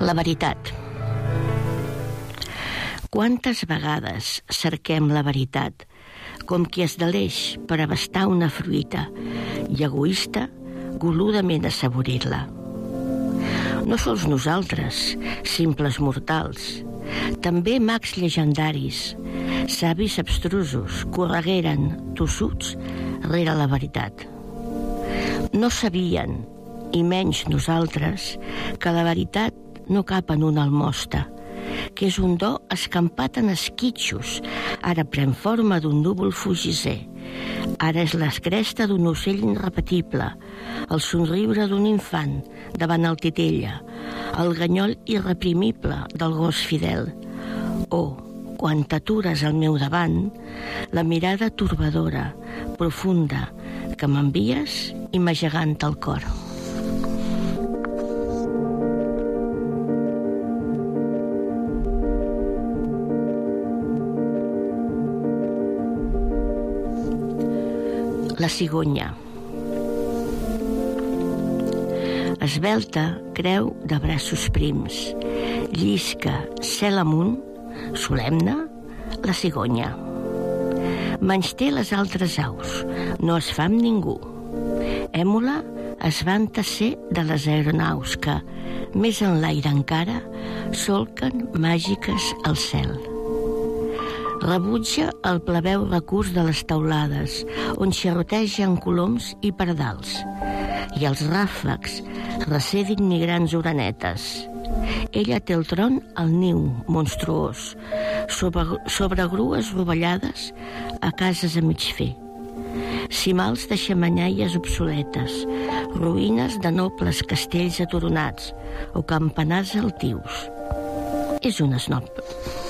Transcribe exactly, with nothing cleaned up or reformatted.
La veritat. Quantes vegades cerquem la veritat, com qui es deleix per abastar una fruita i egoista, goludament assaborir-la. No sols nosaltres, simples mortals, també mags llegendaris, savis abstrusos, corregueren, tossuts, rere la veritat. No sabien, i menys nosaltres, que la veritat no cap en una almosta, que és un do escampat en esquitxos, ara pren forma d'un núvol fugisser, ara és la cresta d'un ocell irrepetible, el somriure d'un infant davant el titella, el ganyol irreprimible del gos fidel. Oh, quan t'atures al meu davant, la mirada torbadora, profunda, que m'envies immagegant el cor. La cigonya. Esvelta, creu de braços prims, llisca, cel amunt, solemne, la cigonya. Menysté les altres aus, no es fa amb ningú. Èmula es vanta ser de les aeronaus que, més en l'aire encara, solquen màgiques al cel. Rebutja el plebeu recurs de les taulades, on xerrotegen coloms i pardals, i els ràfecs recedin migrants orenetes. Ella té el tron al niu, monstruós, sobre, sobre grues rovellades a cases a mig fer. Cimals de xemeneies obsoletes, ruïnes de nobles castells atoronats o campanars altius. És un esnob.